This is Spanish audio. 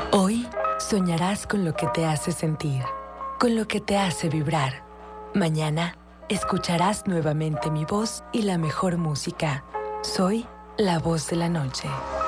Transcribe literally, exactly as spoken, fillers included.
Hoy soñarás con lo que te hace sentir, con lo que te hace vibrar. Mañana escucharás nuevamente mi voz y la mejor música. Soy la voz de la noche.